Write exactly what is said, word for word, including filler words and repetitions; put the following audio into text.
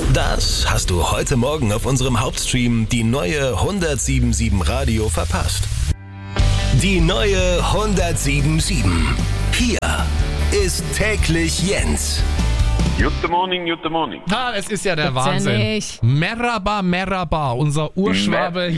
Das hast du heute Morgen auf unserem Hauptstream die neue hundertsieben Radio verpasst. Die neue hundertsieben. Hier ist täglich Jens. Guten Morgen, guten Morgen. Ah, es ist ja der Gibt's ja Wahnsinn. nicht. Merhaba, Merhaba, unser Urschwabe